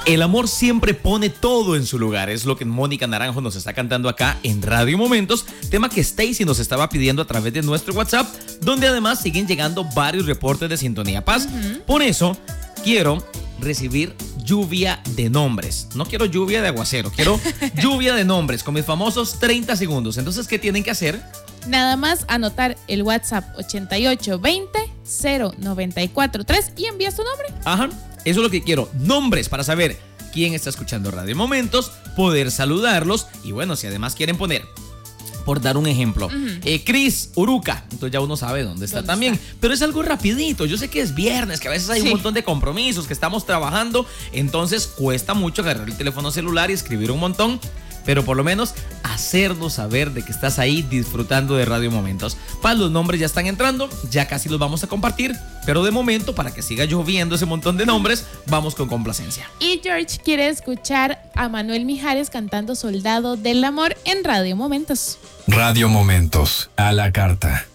El amor siempre pone todo en su lugar. Es lo que Mónica Naranjo nos está cantando acá en Radio Momentos. Tema que Stacy nos estaba pidiendo a través de nuestro WhatsApp, donde además siguen llegando varios reportes de sintonía paz. Por eso quiero recibir lluvia de nombres. No quiero lluvia de aguacero, quiero lluvia de nombres con mis famosos 30 segundos. Entonces, ¿qué tienen que hacer? Nada más anotar el WhatsApp 8820-0943 y envías tu nombre. Ajá, eso es lo que quiero. Nombres para saber quién está escuchando Radio Momentos, poder saludarlos y bueno, si además quieren poner, por dar un ejemplo, Cris Uruca, entonces ya uno sabe dónde está también. Pero es algo rapidito, yo sé que es viernes, que a veces hay un montón de compromisos, que estamos trabajando, entonces cuesta mucho agarrar el teléfono celular y escribir un montón, pero por lo menos hacernos saber de que estás ahí disfrutando de Radio Momentos. Para los nombres ya están entrando, ya casi los vamos a compartir, pero de momento, para que siga lloviendo ese montón de nombres, vamos con complacencia. Y George quiere escuchar a Manuel Mijares cantando Soldado del Amor en Radio Momentos. Radio Momentos, a la carta.